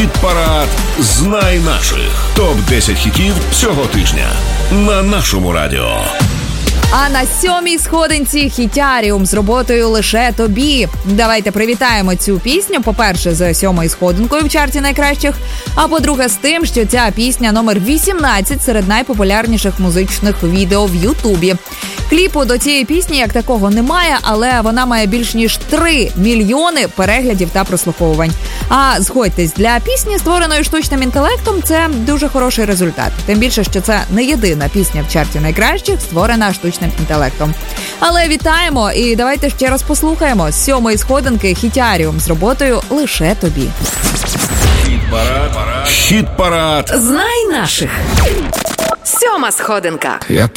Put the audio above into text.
Хіт-парад «Знай наших». Топ-10 хітів цього тижня на нашому радіо. А на 7-й сходинці «Хітяріум» з роботою «Лише тобі». Давайте привітаємо цю пісню, по-перше, з 7-ю сходинкою в чарті найкращих, а по-друге, з тим, що ця пісня номер 18 серед найпопулярніших музичних відео в Ютубі. Кліпу до цієї пісні як такого немає, але вона має більш ніж 3 мільйони переглядів та прослуховувань. А згодьтесь, для пісні, створеної штучним інтелектом, це дуже хороший результат. Тим більше, що це не єдина пісня в чарті найкращих, створена штучним інтелектом. Але вітаємо і давайте ще раз послухаємо з 7-ї сходинки «Хітяріум» з роботою «Лише тобі». Хіт-парад. Знай наших. 7-ма сходинка. Я